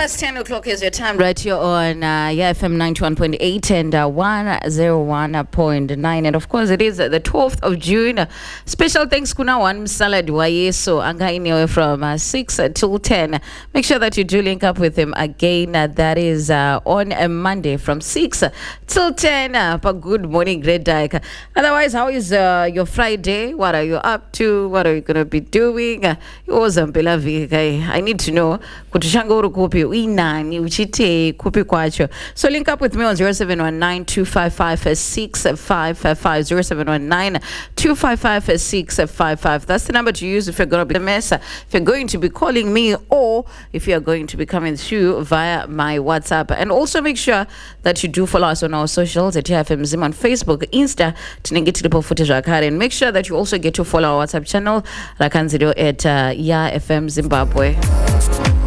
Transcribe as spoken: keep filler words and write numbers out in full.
past ten o'clock is your time right here on uh, yeah, F M ninety-one point eight and uh, one oh one point nine. And of course, it is uh, the twelfth of June. Uh, special thanks kuna one Salad Wayeso anga anywhere from uh, six uh, till ten. Make sure that you do link up with him again. Uh, that is uh, on a Monday from six uh, till ten. Uh, but good morning, Great Dyke. Otherwise, how is uh, your Friday? What are you up to? What are you going to be doing? Uh, I need to know. Kutushanga urukupi uinani uchite kupi kwacho. So link up with me on zero seven one nine two five five six five five zero seven one nine two five five six five five. That's the number to use if you're going to be a mess, if you're going to be calling me, or if you're going to be coming through via my WhatsApp. And also make sure that you do follow us on our socials at F M Zim on Facebook, Insta, Tinengitilipo footage and make sure that you also get to follow our WhatsApp channel Rakanzido at uh, Ya F M Zimbabwe.